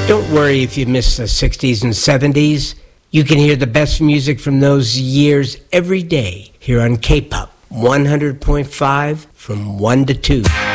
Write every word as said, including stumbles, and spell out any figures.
Don't worry if you miss the sixties and seventies. You can hear the best music from those years every day here on K-Pop one hundred point five from one to two.